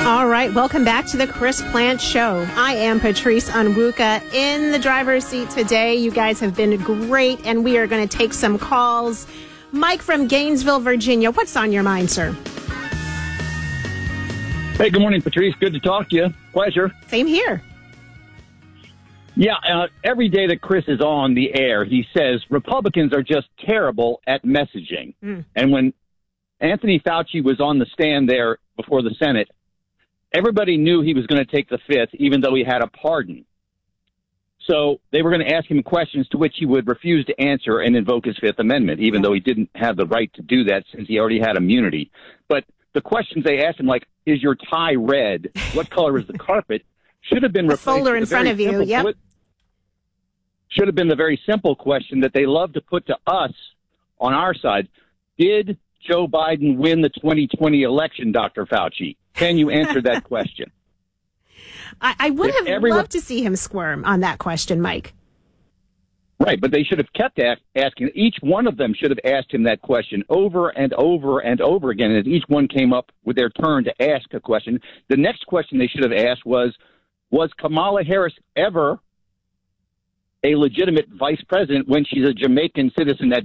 All right, welcome back to the Chris Plante Show. I am Patrice Onwuka in the driver's seat today. You guys have been great, and we are going to take some calls. Mike from Gainesville, Virginia. What's on your mind, sir? Hey, good morning, Patrice. Good to talk to you. Pleasure. Same here. Yeah, every day that Chris is on the air, he says Republicans are just terrible at messaging. And when Anthony Fauci was on the stand there before the Senate, everybody knew he was going to take the fifth, even though he had a pardon. So they were going to ask him questions to which he would refuse to answer and invoke his Fifth Amendment, even though he didn't have the right to do that since he already had immunity. But the questions they asked him, like, is your tie red? What color is the carpet? Should have been replaced. The folder in front of you, yep. Should have been the very simple question that they love to put to us on our side. Did Joe Biden win the 2020 election, Dr. Fauci? Can you answer that question? I would have loved to see him squirm on that question, Mike. Right, but they should have kept asking. Each one of them should have asked him that question over and over and over again. As each one came up with their turn to ask a question, the next question they should have asked was Kamala Harris ever a legitimate vice president when she's a Jamaican citizen that